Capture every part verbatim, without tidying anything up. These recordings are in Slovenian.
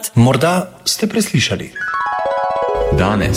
Tokrat morda ste preslišali. Danes.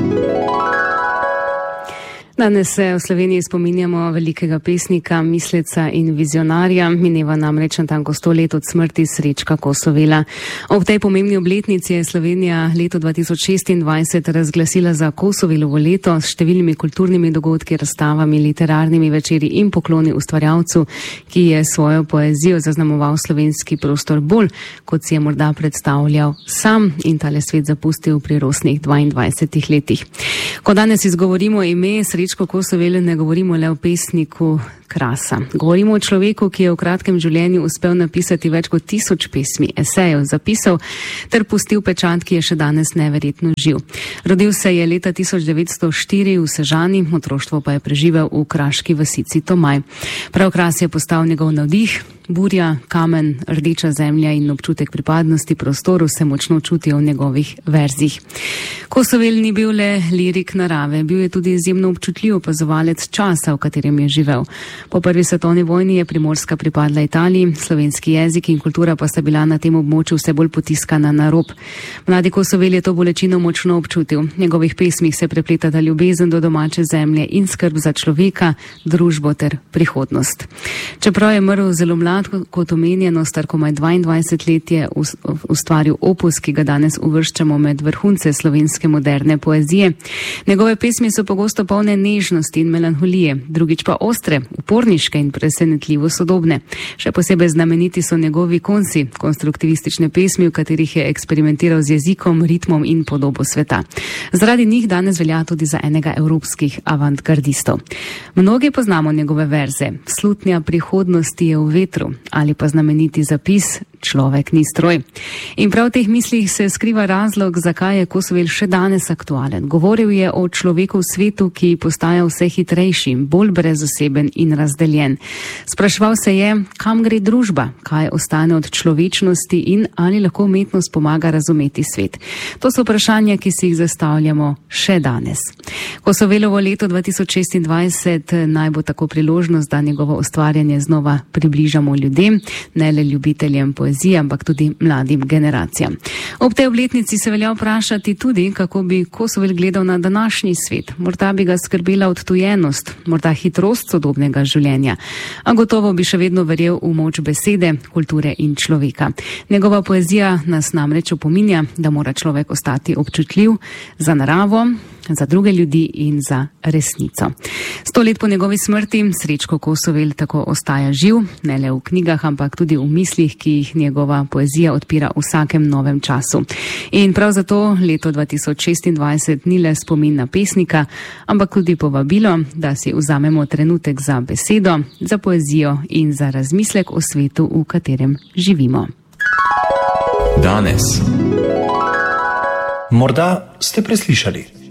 Danes se v Sloveniji spominjamo velikega pesnika, misleca in vizionarja. Mineva namreč natanko sto let od smrti Srečka Kosovela. Ob tej pomembni obletnici je Slovenija leto dva tisoč šestindvajset razglasila za Kosovelovo leto s številnimi kulturnimi dogodki, razstavami, literarnimi večeri in pokloni ustvarjalcu, ki je svojo poezijo zaznamoval slovenski prostor bolj, kot si je morda predstavljal sam in tale svet zapustil pri rosnih dvaindvajsetih letih. Ko danes izgovorimo ime Srečko Kosovel, ne govorimo le o pesniku Krasa. Govorimo o človeku, ki je v kratkem življenju uspel napisati več kot tisoč pesmi, esejev, zapisov ter pustil pečat, ki je še danes neverjetno živ. Rodil se je leta tisoč devetsto štiri v Sežani, otroštvo pa je preživel v kraški vasici Tomaj. Prav Kras je postal njegov navdih. Burja, kamen, rdeča zemlja in občutek pripadnosti prostoru se močno čutijo v njegovih verzih. Kosovel ni bil le lirik narave, bil je tudi izjemno občutljiv opazovalec časa, v katerem je živel. Po prvi svetovni vojni je Primorska pripadla Italiji, slovenski jezik in kultura pa sta bila na tem območju vse bolj potiskana na rob. Mladi Kosovel je to bolečino močno občutil. V njegovih pesmih se prepletata ljubezen do domače zemlje in skrb za človeka, družbo ter prihodnost. Čeprav je mrl zelo mlad, kot omenjeno, star komaj dvaindvajset let, je ustvaril opus, ki ga danes uvrščamo med vrhunce slovenske moderne poezije. Njegove pesmi so pogosto polne nežnosti in melanholije, drugič pa ostre, uporniške in presenetljivo sodobne. Še posebej znameniti so njegovi konci, konstruktivistične pesmi, v katerih je eksperimentiral z jezikom, ritmom in podobo sveta. Zaradi njih danes velja tudi za enega evropskih avantgardistov. Mnogi poznamo njegove verze. Slutnja prihodnosti je v vetru ali pa znameniti zapis Človek ni stroj. In prav v teh mislih se skriva razlog, zakaj je Kosovel še danes aktualen. Govoril je o človeku v svetu, ki postaja vse hitrejši, bolj brezoseben in razdeljen. Spraševal se je, kam gre družba, kaj ostane od človečnosti in ali lahko umetnost pomaga razumeti svet. To so vprašanja, ki si jih zastavljamo še danes. Kosovelovo leto dva tisoč šestindvajset naj bo tako priložnost, da njegovo ustvarjanje znova približamo ljudem, ne le ljubiteljem poezije, ampak tudi mladim generacijam. Ob tej obletnici se velja vprašati tudi, kako bi Kosovel gledal na današnji svet. Morda bi ga skrbela odtujenost, morda hitrost sodobnega življenja, a gotovo bi še vedno verjel v moč besede, kulture in človeka. Njegova poezija nas namreč opominja, da mora človek ostati občutljiv za naravo, za druge ljudi in za resnico. Sto let po njegovi smrti Srečko Kosovel tako ostaja živ, ne le v knjigah, ampak tudi v mislih, ki jih njegova poezija odpira v vsakem novem času. In prav zato leto dva tisoč šestindvajset ni le spomin na pesnika, ampak tudi povabilo, da si vzamemo trenutek za besedo, za poezijo in za razmislek o svetu, v katerem živimo. Danes. Morda ste preslišali.